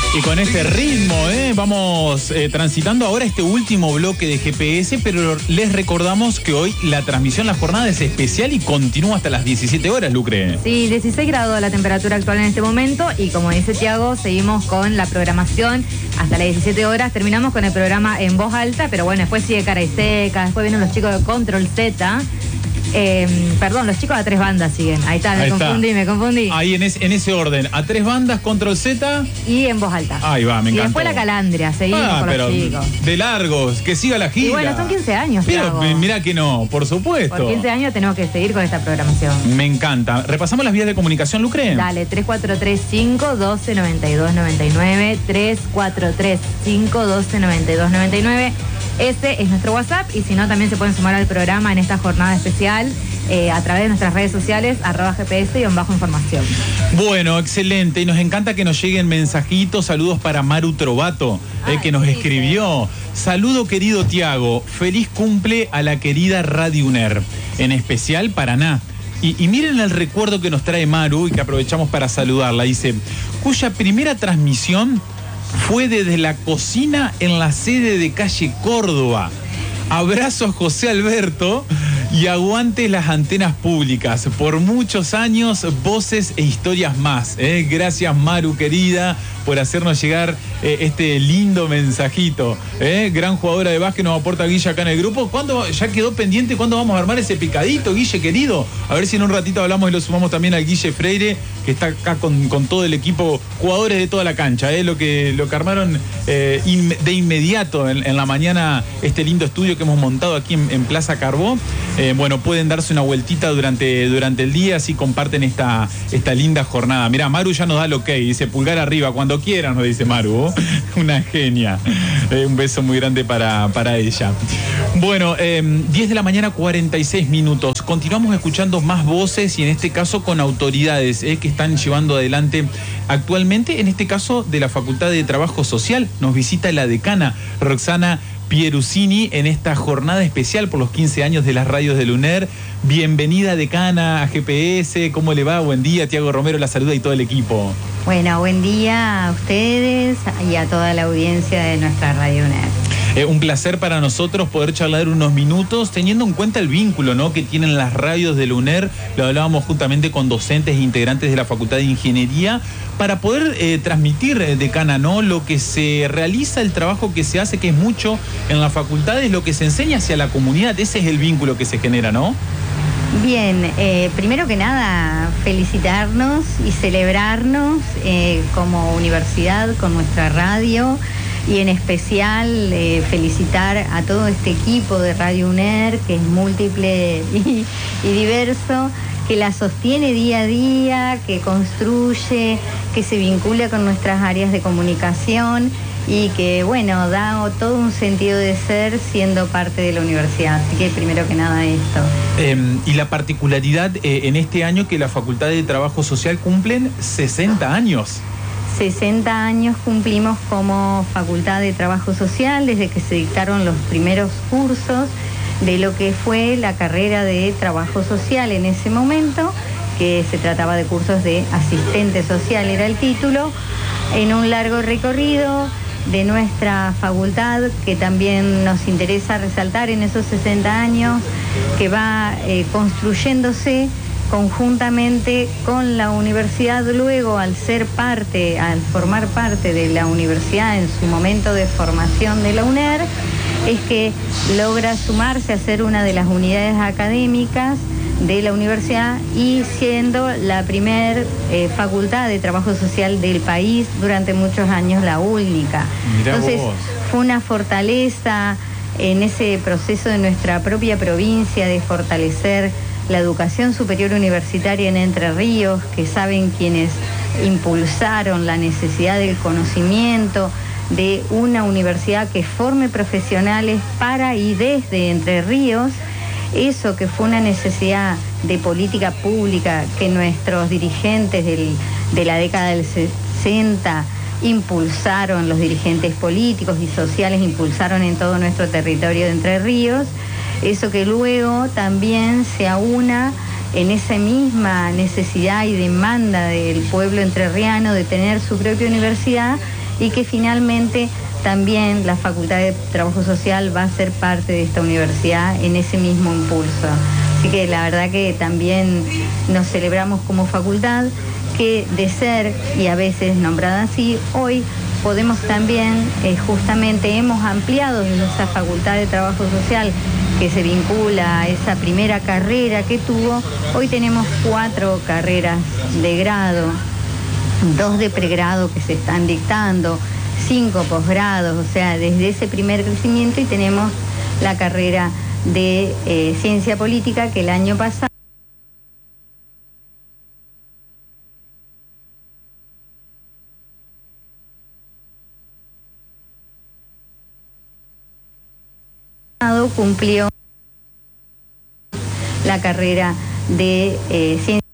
Y con este ritmo, vamos transitando ahora este último bloque de GPS, pero les recordamos que hoy la transmisión, la jornada es especial y continúa hasta las 17 horas, Lucre. Sí, 16 grados la temperatura actual en este momento y como dice Tiago, seguimos con la programación hasta las 17 horas. Terminamos con el programa en voz alta, pero bueno, después sigue Cara y Seca, después vienen los chicos de Control Z. Perdón, los chicos de A Tres Bandas siguen. Ahí está, me confundí. Ahí en ese orden, A Tres Bandas, Control Z. Y en voz alta. Ahí va, me encantó. Y después la Calandria, seguimos con los chicos. De largos, que siga la gira. Y bueno, son 15 años, pero mirá que no, por supuesto. Por 15 años tenemos que seguir con esta programación. Me encanta. ¿Repasamos las vías de comunicación, Lucre? Dale, 3435-129299, 3435-129299. Ese es nuestro WhatsApp y si no también se pueden sumar al programa en esta jornada especial a través de nuestras redes sociales @GPS_información. Bueno, excelente. Y nos encanta que nos lleguen mensajitos. Saludos para Maru Trovato, que nos escribió. Saludo querido Tiago. Feliz cumple a la querida Radio UNER. En especial Paraná. Y miren el recuerdo que nos trae Maru y que aprovechamos para saludarla. Dice, cuya primera transmisión fue desde la cocina en la sede de calle Córdoba. Abrazos José Alberto y aguante las antenas públicas. Por muchos años, voces e historias más. Gracias Maru querida por hacernos llegar este lindo mensajito. Gran jugadora de básquet nos aporta Guille acá en el grupo. ¿Cuándo ya quedó pendiente? ¿Cuándo vamos a armar ese picadito, Guille querido? A ver si en un ratito hablamos y lo sumamos también al Guille Freire, que está acá con todo el equipo, jugadores de toda la cancha. Lo que armaron de inmediato en la mañana, este lindo estudio que hemos montado aquí en Plaza Carbó. Bueno, pueden darse una vueltita durante el día, así comparten esta linda jornada. Mirá, Maru ya nos da el ok, dice pulgar arriba, cuando quieran, nos dice Maru. Una genia. Un beso muy grande para ella. Bueno, 10 de la mañana, 46 minutos. Continuamos escuchando más voces y en este caso con autoridades que están llevando adelante actualmente, en este caso de la Facultad de Trabajo Social. Nos visita la decana Roxana Pierusini en esta jornada especial por los 15 años de las radios del UNER. Bienvenida decana a GPS, ¿cómo le va? Buen día, Tiago Romero la saluda y todo el equipo. Bueno, buen día a ustedes y a toda la audiencia de nuestra radio UNER. Un placer para nosotros poder charlar unos minutos, teniendo en cuenta el vínculo, ¿no?, que tienen las radios del UNER. Lo hablábamos justamente con docentes e integrantes de la Facultad de Ingeniería, para poder transmitir, decana, ¿no?, lo que se realiza, el trabajo que se hace, que es mucho en las facultades, lo que se enseña hacia la comunidad. Ese es el vínculo que se genera, ¿no? Bien, primero que nada, felicitarnos y celebrarnos como universidad con nuestra radio. Y en especial felicitar a todo este equipo de Radio UNER, que es múltiple y diverso, que la sostiene día a día, que construye, que se vincula con nuestras áreas de comunicación y que, bueno, da todo un sentido de ser siendo parte de la universidad. Así que primero que nada esto. Y la particularidad en este año que la Facultad de Trabajo Social cumplen 60 años. 60 años cumplimos como Facultad de Trabajo Social desde que se dictaron los primeros cursos de lo que fue la carrera de Trabajo Social en ese momento, que se trataba de cursos de asistente social, era el título, en un largo recorrido de nuestra facultad, que también nos interesa resaltar en esos 60 años, que va construyéndose conjuntamente con la universidad. Luego, al formar parte de la universidad en su momento de formación de la UNER, es que logra sumarse a ser una de las unidades académicas de la universidad y siendo la primer facultad de trabajo social del país, durante muchos años la única. Entonces, fue una fortaleza en ese proceso de nuestra propia provincia de fortalecer la educación superior universitaria en Entre Ríos, que saben quienes impulsaron la necesidad del conocimiento, de una universidad que forme profesionales para y desde Entre Ríos. Eso que fue una necesidad de política pública que nuestros dirigentes de la década del 60 impulsaron, los dirigentes políticos y sociales impulsaron en todo nuestro territorio de Entre Ríos. Eso que luego también se aúna en esa misma necesidad y demanda del pueblo entrerriano de tener su propia universidad y que finalmente también la Facultad de Trabajo Social va a ser parte de esta universidad en ese mismo impulso. Así que la verdad que también nos celebramos como facultad, que de ser, y a veces nombrada así, hoy podemos también, justamente hemos ampliado esa Facultad de Trabajo Social que se vincula a esa primera carrera que tuvo. Hoy tenemos 4 carreras de grado, 2 de pregrado que se están dictando, 5 posgrados, o sea, desde ese primer crecimiento, y tenemos la carrera de Ciencia Política que el año pasado cumplió la carrera de Ciencia